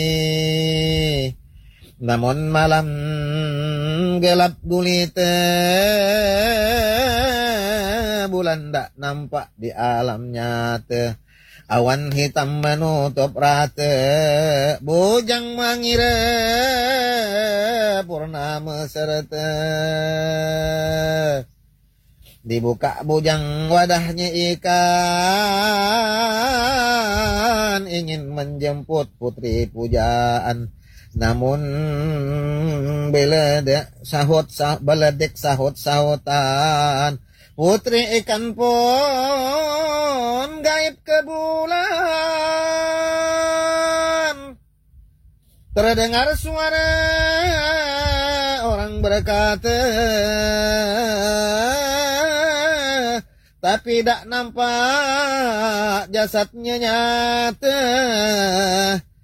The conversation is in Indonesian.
Namun malam gelap gulita, bulan tak nampak di alam nyata. Awan hitam menutup rata, bujang mengira purnama serta. Dibuka bujang wadahnya ikan, ingin menjemput putri pujaan. Namun beledek sahut-sahutan, putri ikan pun gaib ke bulan. Terdengar suara orang berkata, tapi tak nampak jasadnya nyata.